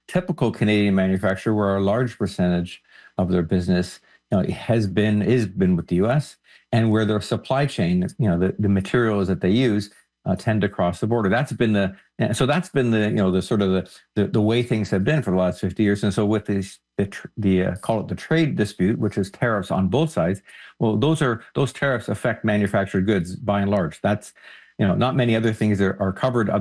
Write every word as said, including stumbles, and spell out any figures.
typical Canadian manufacturer, where a large percentage of their business, you know, has been is been with the U S, and where their supply chain, you know, the, the materials that they use uh, tend to cross the border. That's been the and so that's been the you know the sort of the, the the way things have been for the last fifty years. And so with these the the uh, call it the trade dispute, which is tariffs on both sides, well, those are those tariffs affect manufactured goods by and large. That's you know not many other things are, are covered